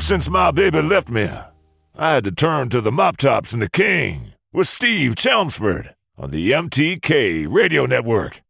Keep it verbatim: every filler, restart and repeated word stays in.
since my baby left me, I had to turn to the Mop Tops and the King with Steve Chelmsford on the M T K Radio Network.